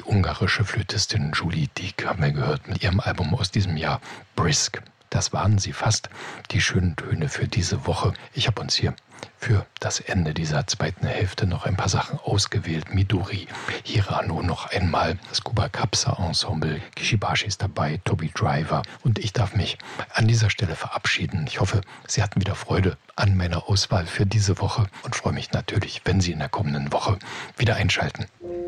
ungarische Flötistin Julie Deek haben wir gehört mit ihrem Album aus diesem Jahr Brisk. Das waren sie fast, die schönen Töne für diese Woche. Ich habe uns hier für das Ende dieser zweiten Hälfte noch ein paar Sachen ausgewählt. Midori, Hirano noch einmal, das Kuba Kapsa Ensemble, Kishibashi ist dabei, Toby Driver und ich darf mich an dieser Stelle verabschieden. Ich hoffe, Sie hatten wieder Freude an meiner Auswahl für diese Woche und freue mich natürlich, wenn Sie in der kommenden Woche wieder einschalten.